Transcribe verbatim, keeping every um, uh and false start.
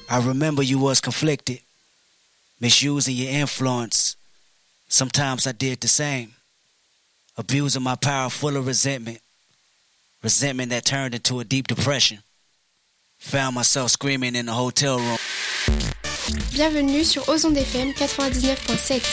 I remember you was conflicted, misusing your influence. Sometimes I did the same, abusing my power full of resentment, resentment that turned into a deep depression. Found myself screaming in the hotel room. Bienvenue sur Ozon F M quatre-vingt-dix-neuf point sept.